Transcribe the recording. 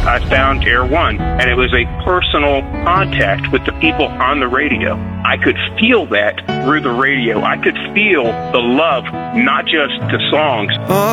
I found Air One, and it was a personal contact with the people on the radio. I could feel that through the radio. I could feel the love, not just to songs.